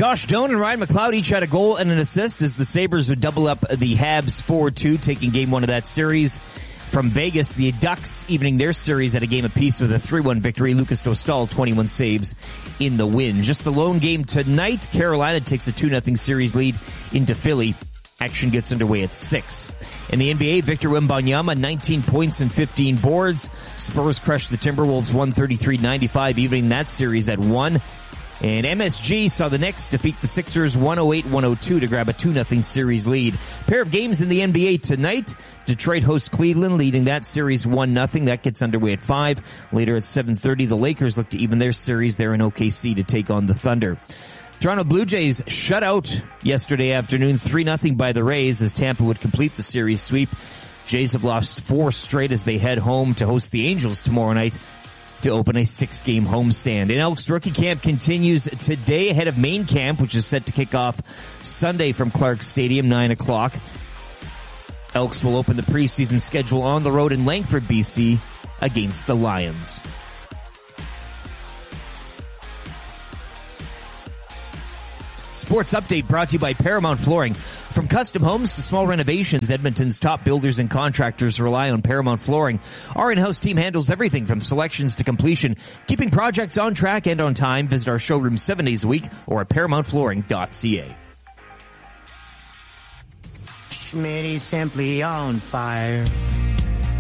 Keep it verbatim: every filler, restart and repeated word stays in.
Josh Doan and Ryan McLeod each had a goal and an assist as the Sabres would double up the Habs four two, taking game one of that series. From Vegas, the Ducks evening their series at a game apiece with a three one victory. Lucas Dostal, twenty-one saves in the win. Just the lone game tonight, Carolina takes a two nothing series lead into Philly. Action gets underway at six. In the N B A, Victor Wembanyama, nineteen points and fifteen boards. Spurs crushed the Timberwolves one thirty-three ninety-five, evening that series at one. And M S G saw the Knicks defeat the Sixers one oh eight one oh two to grab a two nothing series lead. Pair of games in the N B A tonight. Detroit hosts Cleveland, leading that series one nothing. That gets underway at five. Later at seven thirty, the Lakers look to even their series there in O K C to take on the Thunder. Toronto Blue Jays shut out yesterday afternoon three nothing by the Rays as Tampa would complete the series sweep. Jays have lost four straight as they head home to host the Angels tomorrow night to open a six-game homestand. And Elks rookie camp continues today ahead of main camp, which is set to kick off Sunday from Clark Stadium, nine o'clock. Elks will open the preseason schedule on the road in Langford, B C, against the Lions. Sports Update brought to you by Paramount Flooring. From custom homes to small renovations, Edmonton's top builders and contractors rely on Paramount Flooring. Our in-house team handles everything from selections to completion, keeping projects on track and on time. Visit our showroom seven days a week or at paramount flooring dot c a. Schmitty's simply on fire.